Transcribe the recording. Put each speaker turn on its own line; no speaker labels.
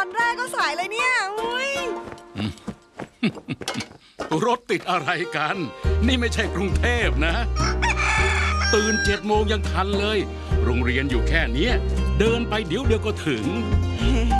อนแรกก็สายเลยเนี่ยอุ้ย
รถติดอะไรกัน นี่ไม่ใช่กรุงเทพนะ ตื่น7 โมงยังทันเลย โรงเรียนอยู่แค่เนี้ยเดินไปเดี๋ยวก็ถึง